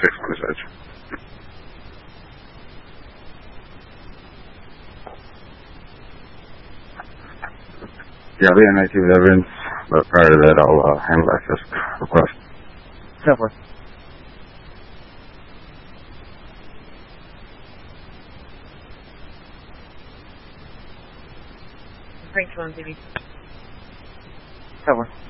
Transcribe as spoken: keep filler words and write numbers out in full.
fixed on this edge. Yeah, I'll be in I T with evidence, but prior to that, I'll uh, handle access request. ten four. Frank, on T V. ten four.